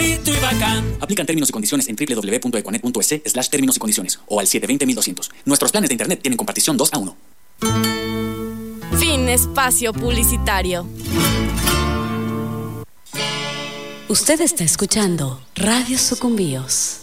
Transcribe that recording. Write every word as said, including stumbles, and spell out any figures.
bonito y bacán. Aplican términos y condiciones en doble u doble u doble u punto ecuanet punto es slash términos y condiciones o al siete dos cero mil doscientos. Nuestros planes de internet tienen compartición dos a uno. Fin espacio publicitario. Usted está escuchando Radio Sucumbíos.